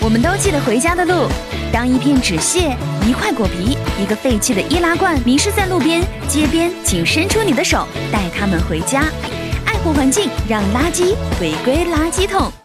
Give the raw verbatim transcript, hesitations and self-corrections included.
我们都记得回家的路。当一片纸屑、一块果皮、一个废弃的易拉罐迷失在路边、街边，请伸出你的手，带它们回家。爱护环境，让垃圾回归垃圾桶。